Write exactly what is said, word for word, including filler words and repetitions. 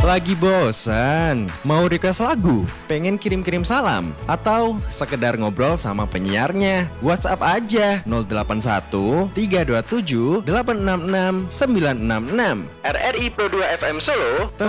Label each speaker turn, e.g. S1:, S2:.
S1: Lagi bosan? Mau request lagu? Pengen kirim-kirim salam? Atau sekedar ngobrol sama penyiarnya? WhatsApp aja nol delapan satu tiga dua tujuh delapan enam enam sembilan enam enam. R R I Pro dua F M Solo.